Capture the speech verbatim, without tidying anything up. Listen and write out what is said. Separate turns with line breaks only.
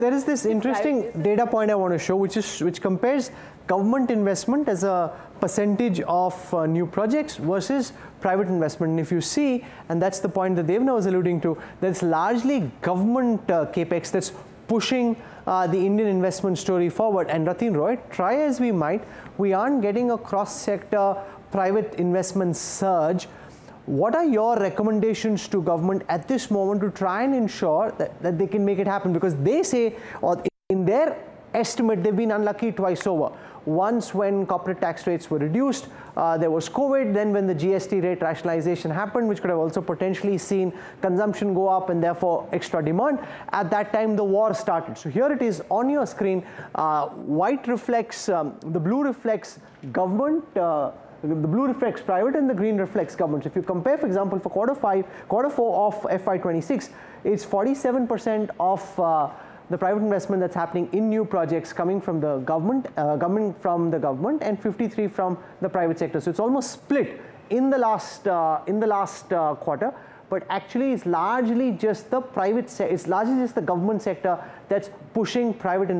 There is this interesting data point I want to show, which is which compares government investment as a percentage of uh, new projects versus private investment. And if you see, and that's the point that Devna was alluding to, that's largely government uh, capex that's pushing uh, the Indian investment story forward. And Ratin Roy, try as we might, we aren't getting a cross-sector private investment surge. What are your recommendations to government at this moment to try and ensure that, that they can make it happen? Because they say, or in their estimate, they've been unlucky twice over. Once when corporate tax rates were reduced, uh, there was COVID, then when the G S T rate rationalization happened, which could have also potentially seen consumption go up and therefore extra demand. At that time, the war started. So here it is on your screen. Uh, white reflects, um, the blue reflects government, uh, the blue reflects private and the green reflects government. So if you compare, for example, for quarter five, quarter four of F Y twenty-six, it's forty-seven percent of uh, the private investment that's happening in new projects coming from the government, uh, government from the government, and fifty-three from the private sector. So it's almost split in the last uh, in the last uh, quarter. But actually, it's largely just the private. Se it's largely just the government sector that's pushing private investment.